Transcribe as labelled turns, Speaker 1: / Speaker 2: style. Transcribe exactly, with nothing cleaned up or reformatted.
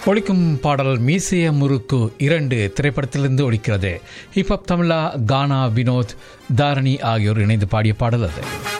Speaker 1: ஒழிக்கும் பாடல் மீசைய முறுக்கு இரண்டு திரைப்படத்திலிருந்து ஒழிக்கிறது. ஹிப்ஹாப் தமிழா, கானா, வினோத், தாரணி ஆகியோர் இணைந்து பாடிய பாடல் அது.